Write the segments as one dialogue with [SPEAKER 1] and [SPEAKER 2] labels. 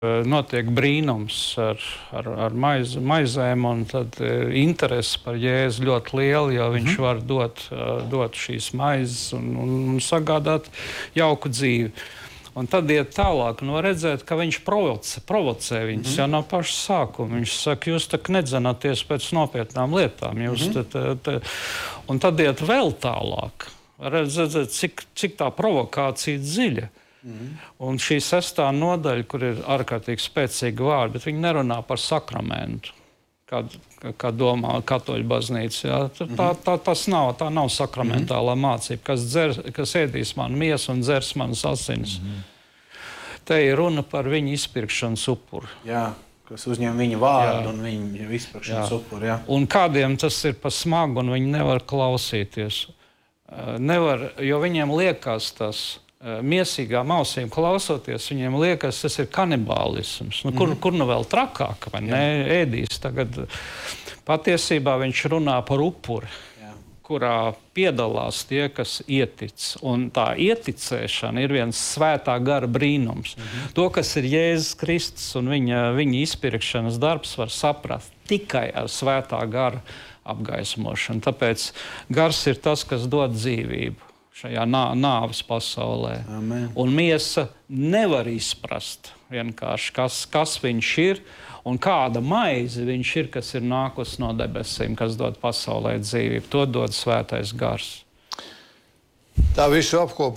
[SPEAKER 1] notiek brīnums ar maizēm, un tad interese par Jēzu ļoti liela, jo viņš var dot šīs maizes un sagādāt jauku dzīvi. Un tad iet tālāk, redzēt, ka viņš provocē viņus jau no paša sākuma. Viņš saka, jūs tak nedzināties pēc nopietnām lietām. Un tad iet vēl tālāk. Redzēt, cik tā provokācija dziļa. Un šī 6. nodaļa, kur ir ārkārtīgi spēcīgi vārdi, bet viņi nerunā par sakramentu, kā domā katoļu baznīca. Ja? Tā nav sakramentālā mācība, kas ēdīs manu miesu un dzers manas asinis. Te ir runa par viņu izpirkšanas upuru.
[SPEAKER 2] Jā, kas uzņem viņa vārdu un viņa izpirkšanas upuru. Jā.
[SPEAKER 1] Un kādiem tas ir pa smagu, un viņi nevar klausīties. Jo viņiem liekas tas, miesīgām ausīm klausoties, viņiem liekas, tas ir kanibālisms. Kur nu vēl trakāk, vai ne? Ēdīs tagad. Patiesībā viņš runā par upuri, kurā piedalās tie, kas ietic. Un tā ieticēšana ir viens svētā gara brīnums. To, kas ir Jēzus Kristus un viņa izpirkšanas darbs, var saprast tikai ar svētā gara apgaismošanu. Tāpēc gars ir tas, kas dod dzīvību šajā nāves pasaulē.
[SPEAKER 2] Amen.
[SPEAKER 1] Un miesa nevar izprast vienkārši, kas viņš ir un kāda maize viņš ir, kas ir nākus no debesīm, kas dod pasaulē dzīvību. To dod svētais gars.
[SPEAKER 3] Tā visu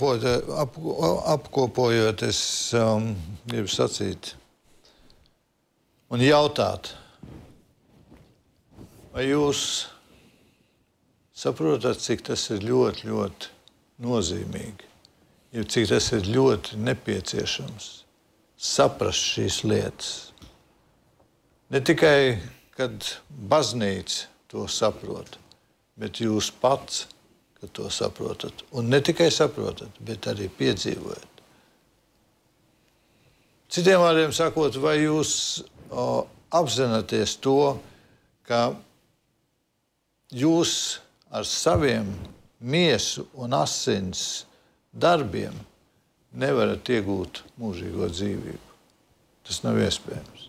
[SPEAKER 3] apkopojot, es gribu sacīt un jautāt, vai jūs saprotat, cik tas ir ļoti, ļoti nozīmīgi, cik tas ir ļoti nepieciešams saprast šīs lietas. Ne tikai, kad baznīca to saprot, bet jūs pats, kad to saprotat. Un ne tikai saprotat, bet arī piedzīvojat. Citiem vārdiem sakot, vai jūs apzināties to, ka jūs ar saviem miesu un asins darbiem nevarat iegūt mūžīgo dzīvību. Tas nav iespējams.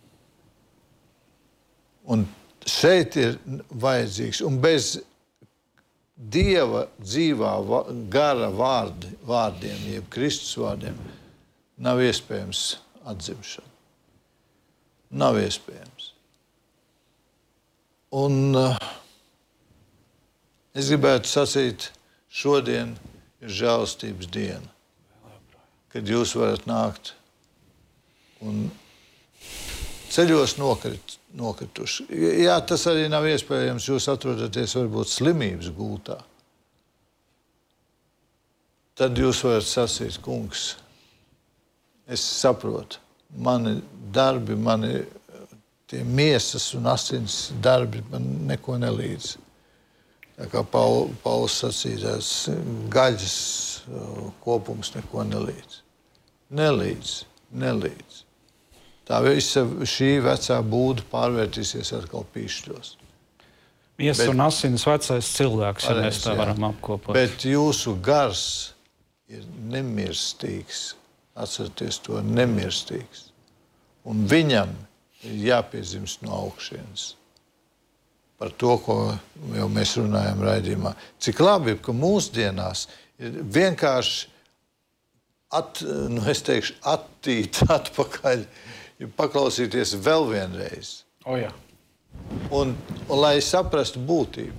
[SPEAKER 3] Un šeit ir vajadzīgs, un bez Dieva dzīvā gara vārdiem, jeb Kristus vārdiem, nav iespējams atzimšana. Nav iespējams. Un es gribētu sacīt, šodien ir žēlastības diena, kad jūs varat nākt un ceļos nokrituši. Jā, tas arī nav iespējams, jūs atrodaties varbūt slimības gultā. Tad jūs varat sacīt, kungs, es saprotu, mani darbi, mani tie miesas un asins darbi man neko nelīdz. Tā kā Pauls sacītās, gaļas kopums neko nelīdz. Nelīdz. Tā visa šī vecā būda pārvērtīsies atkal pīšļos.
[SPEAKER 1] Miesa un asins vecais cilvēks, ja mēs tā varam apkopot.
[SPEAKER 3] Bet jūsu gars ir nemirstīgs. Atcerieties to, nemirstīgs. Un viņam ir jāpiedzimst no augšienes. Par to, ko jau mēs runājam raidījumā. Cik labi, ka mūsdienās ir vienkārši attīt atpakaļ, paklausīties vēl vienreiz.
[SPEAKER 2] Jā.
[SPEAKER 3] Un lai saprastu būtību.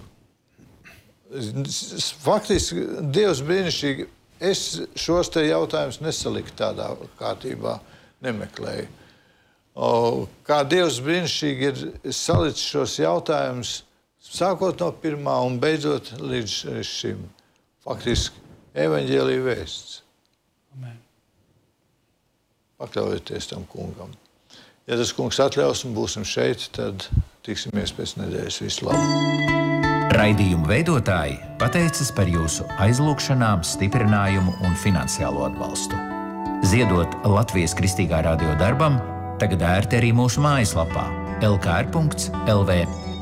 [SPEAKER 3] Faktiski, Dievs brīnišķīgi, es šos te jautājumus nesaliku tādā kārtībā, nemeklēju. Kā Dievs brīnišķīgi ir salicis šos jautājumus, sākot no pirmā un beidzot līdz šim. Faktiski, evaņģēlija vēsts.
[SPEAKER 1] Amen.
[SPEAKER 3] Pakļaujieties tam kungam. Ja tas kungs atļaus un būsim šeit, tad tiksimies pēc nedēļas. Visu labu!
[SPEAKER 4] Raidījumu veidotāji pateicas par jūsu aizlūgšanām, stiprinājumu un finansiālo atbalstu. Ziedot Latvijas Kristīgā radio darbam, tagad ērti arī mūsu mājaslapā lkr.lv.